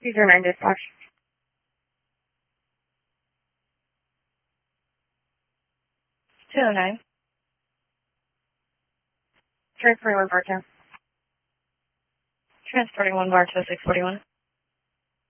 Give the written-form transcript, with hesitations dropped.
User 9 dispatch. $209. Transferring 1 bar 2. Transporting 1 bar to 641.